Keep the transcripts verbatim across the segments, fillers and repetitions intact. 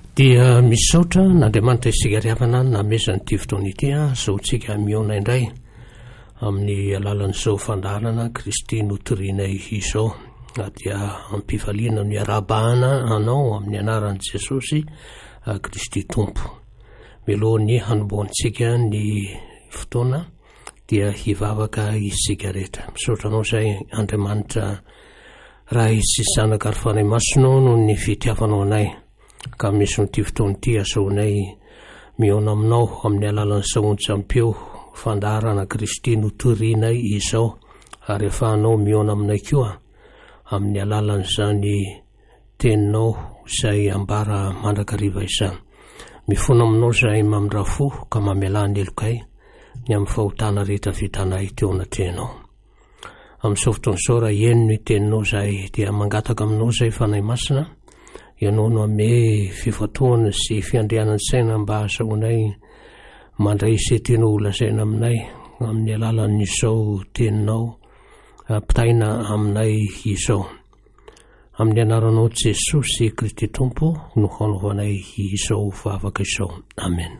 Dia misaotra n'Andriamanitra isika riavana namezany ity fotoana ity a zaontsika miona indray amin'ny alalan'izao fandarana Kristy notorianay izao dia ampifaliana ny arabahana anao amin'ny anaran'i Jesosy Kristy Tompo. Milohany hanomboantsika ny fotoana dia hivavaka isika rehetra. Misaotra anao izay Andriamanitra raha izy zanaka ary fanahy masonao noho ny fitiavanao anay. Ka misy n'ity fotoana ity asaonay miona aminao amin'ny alalan'izao ontsampio fandarana Kristy notorianay izao ary ahafahanao miona aminay koa amin'ny alalan'izany teninao izay ambara mandrakariva izany. Mifona aminao izay mamindrafo ka mamelany elokay ny amin'ny fahotana rehetra vitanay teo anatrehanao. Amin'izao fotoan'izao raha eny ny teninao izay dia mangataka aminao izay fanahy masina. Ianao no ame fifatoana sy fiandrianan'ny saina mba ahasaonay mandray izay tianao holazaina aminay amin'ny alalan'izao teninao pitaina aminay izao. Amin'ny anaranao Jesosy Kristy Tompo no hanaovanay izao vavaka izao. Amen.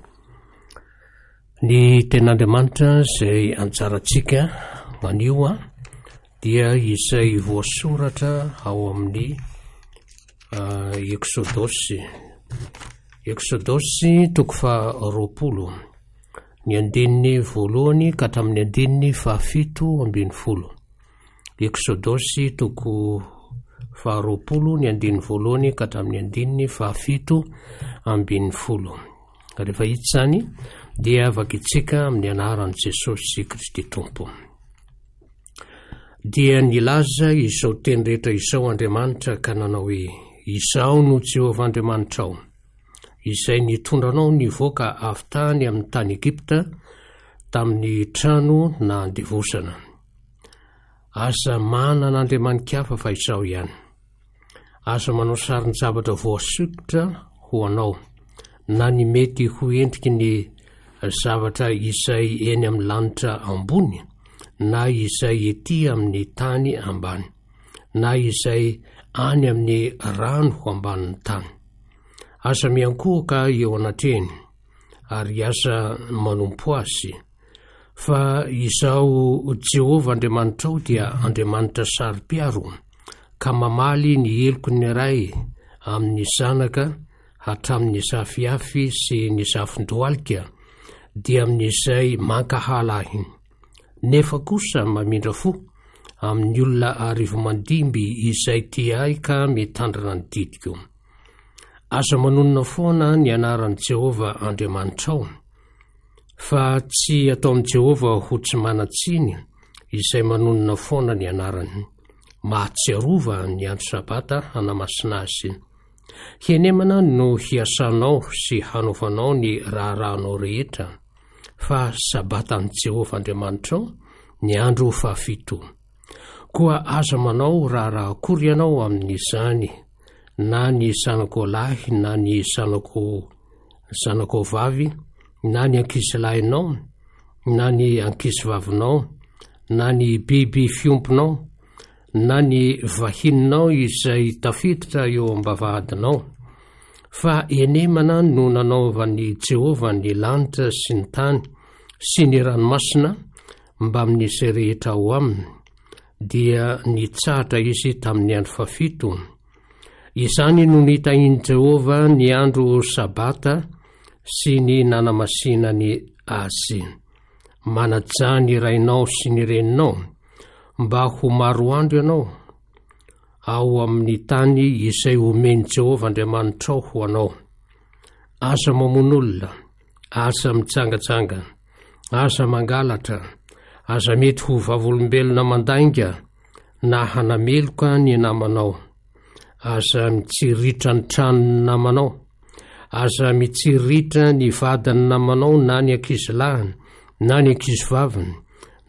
Ny ten'Andriamanitra izay anjarantsika anio a dia izay voasoratra ao amin'ny Uh, Exodosy Exodosy toko faha roapolo ny andininy voalohany ka hatramin'ny andininy fahafito ambin'ny folo. Exodosy toko faha roapolo ny andininy voalohany ka hatramin'ny andininy fahafito ambin'ny folo. Rehefa hita zany dia vakitsika amin'ny anaran'i Jesosy Kristy Tompo. Dia nilaza izao teny rehetra izao Andriamanitra ka nanao hoe: Izao no Jehovah Andriamanitrao, izay nitondranao nivoaka avy tany amin'ny tany Egipta tamin'ny trano na andivosana. Aza manana andriamanin-kafa fa izao ihany. Aza manao sarin'ny zavatra voasikotra ho anao, na ny mety ho endriky ny zavatra izay eny amin'ny lanitra ambony, na izay ety amin'ny tany ambany, na izay any amin'ny rano ho ambanin'ny tany. Asa miankohaka eo anatreny, ary asa manompo azy. Fa izao Jehovah Andriamanitrao dia Andriamanitra sarim-piaro, ka mamaly ny eloko ny ray amin'ny zanaka hatramin'ny zafiafy sy ny zafin-dohalika dia amin'izay mankahalahy. Nefa kosa mamindra fo amin'ny olona arivo mandimby izay tiay ka mitandrana ny didiko. Aza manonona foana ny anaran'i Jehovah Andriamanitrao, fa tsy atao amin'i Jehovah ho tsy manatsiny izay manonona foana ny anarany. Mahatsiarova ny andro sabata hanamasina azy. Henemana no hiasanao sy hanaovanao ny raharahanao rehetra, fa sabatan'i Jehovah Andriamanitrao ny andro fahafito. Koa aza manao raha raha akory ianao amin'izany, na ny zanako lahy na ny zanako zanako vavy, na ny ankizy lahinao, na ny ankizy vavinao, na ny biby fiomponao, na ny vahininao izay tafiditra eo am-bavahadinao. Fa enemana no nanaovan'i Jehovah ny lanitra sy ny tany sy ny ranomasina mba amin'izay rehetra ao aminy, dia nitsahatra izy tamin'ny andro fafito. Izany no nitahiany Jehovah ny andro sabata sy ny nanamasinany azy. Manaja ny rainao sy ny reninao mba ho maro andro ianao ao amin'ny tany izay omeny Jehovah Andriamanitrao ho anao. Aza mamono olona, aza mitsangajanga, aza mangalatra, aza mety ho vavolombelona mandainga na hanameloka ny namanao, aza mitsiritra ny tranony namanao, aza mitsiritra ny vadiny namanao na ny ankizy lahiny na ny ankizy vaviny,